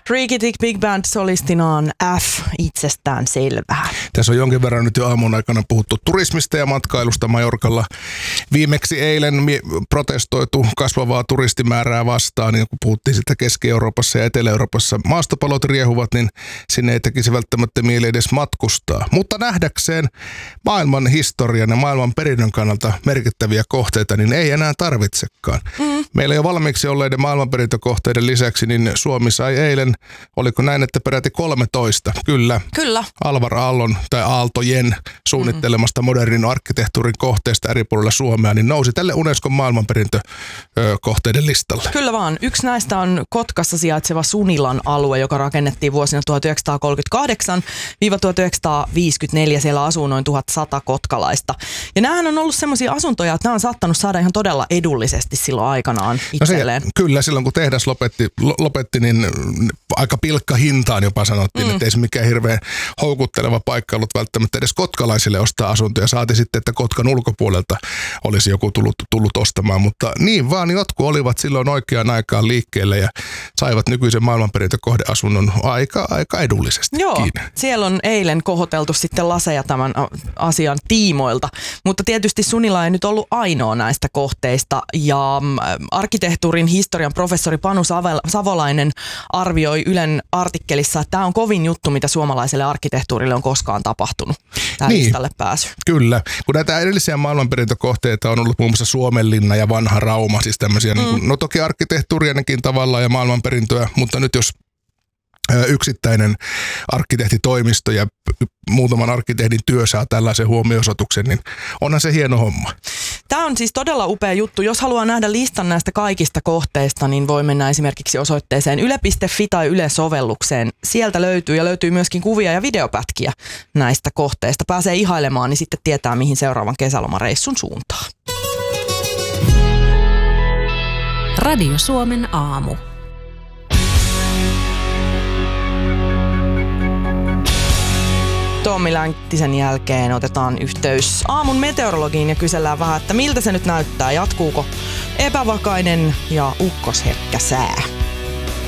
Freaky Big Band solistinaan F, itsestään selvää. Tässä on jonkin verran nyt jo aamun aikana puhuttu turismista ja matkailusta Majorkalla. Viimeksi eilen protestoitu kasvavaa turistimäärää vastaan, niin kun puhuttiin sitä Keski-Euroopassa ja Etelä-Euroopassa maastopalot riehuvat, niin sinne ei tekisi välttämättä mieli edes matkustaa. Mutta nähdäkseen maailman historian ja maailman perinnön kannalta merkittäviä kohteita, niin ei enää tarvitsekaan. Meillä jo valmiiksi olleiden maailmanperintökohteiden lisäksi, niin Suomi sai eilen, oliko näin, että peräti 13, kyllä. Alvar Aallon tai Aaltojen suunnittelemasta modernin arkkitehtuurin kohteesta eri puolilla Suomea, niin nousi tälle Unescon maailmanperintökohteiden listalle. Kyllä vaan. Yksi näistä on Kotkassa sijaitseva Sunilan alue, joka rakennettiin vuosina 1938–1954. Siellä asuu noin 1100 kotkalaista. Ja näähän on ollut semmoisia asuntoja, että nämä on saattanut saada ihan todella edullisesti silloin aikanaan itselleen. Kyllä, silloin kun tehdas lopetti, niin aika pilkka hintaan jopa sanottiin, että ei se mikään hirveän houkutteleva paikka ollut välttämättä edes kotkalaisille ostaa asuntoja. Saati sitten, että Kotkan ulkopuolelta olisi joku tullut ostamaan, mutta niin vaan jotkut olivat silloin oikeaan aikaan liikkeelle ja saivat nykyisen maailmanperintökohdeasunnon aika edullisesti. Joo, siellä on eilen kohoteltu sitten laseja tämän asian tiimoilta, mutta tietysti Sunila ei nyt ollut ainoa näistä kohteista ja arkkitehtuurin historian professori Panu Savolainen arvioi Ylen artikkelissa, että tämä on kovin juttu, mitä suomalaiselle arkkitehtuurille on koskaan tapahtunut. Tämä listalle pääsy. Kyllä, kun näitä edellisiä maailmanperintökohteita on ollut muun muassa Suomenlinna ja Vanha Rauma, siis tämmöisiä, no toki arkkitehtuurienkin tavallaan ja maailmanperintöä, mutta nyt jos yksittäinen arkkitehtitoimisto ja muutaman arkkitehdin työ saa tällaisen huomiosoituksen, niin onhan se hieno homma. Tämä on siis todella upea juttu. Jos haluaa nähdä listan näistä kaikista kohteista, niin voi mennä esimerkiksi osoitteeseen yle.fi tai Yle-sovellukseen. Sieltä löytyy myöskin kuvia ja videopätkiä näistä kohteista. Pääsee ihailemaan, niin sitten tietää, mihin seuraavan kesälomareissun suuntaa. Radio Suomen aamu. Tommi Länttisen jälkeen otetaan yhteys aamun meteorologiin ja kysellään vähän, että miltä se nyt näyttää. Jatkuuko epävakainen ja ukkosherkkä sää?